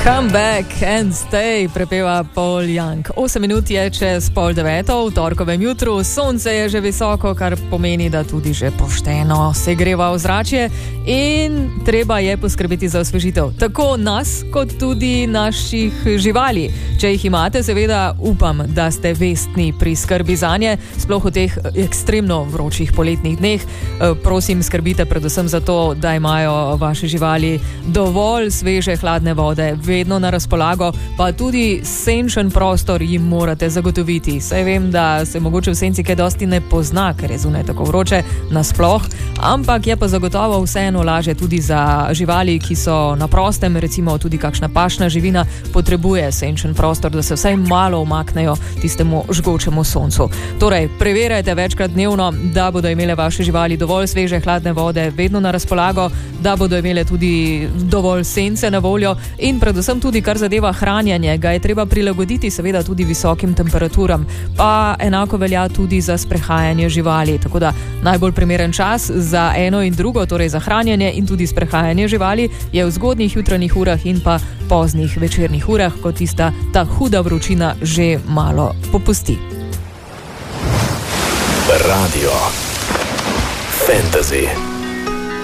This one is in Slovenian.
Come back and stay, prepeva Paul Young. 8 minut je čez 8:30 v torkovem jutru, sonce je že visoko, kar pomeni, da tudi že pošteno segreva ozračje in treba je poskrbeti za osvežitev. Tako nas, kot tudi naših živali. Če jih imate, seveda upam, da ste vestni pri skrbi zanje, sploh v teh ekstremno vročih poletnih dneh. Prosim, skrbite predvsem za to, da imajo vaše živali dovolj sveže hladne vode, vedno na razpolago, pa tudi senčen prostor jim morate zagotoviti. Saj vem, da se mogoče v senci kaj dosti ne pozna, ker je zunaj tako vroče nasploh, ampak je pa zagotovo vseeno laže tudi za živali, ki so na prostem, recimo tudi kakšna pašna živina potrebuje senčen prostor, da se vsaj malo umaknejo tistemu žgočemu soncu. Torej, preverjajte večkrat dnevno, da bodo imele vaše živali dovolj sveže hladne vode vedno na razpolago, da bodo imele tudi dovolj sence na voljo in predvsem tudi, kar zadeva hranjanje, ga je treba prilagoditi seveda tudi visokim temperaturam, pa enako velja tudi za sprehajanje živali, tako da najbolj primeren čas za eno in drugo, torej za hranjanje in tudi sprehajanje živali, je v zgodnjih jutranjih urah in pa poznih večernih urah, ko ta huda vročina že malo popusti. Radio Fantasy.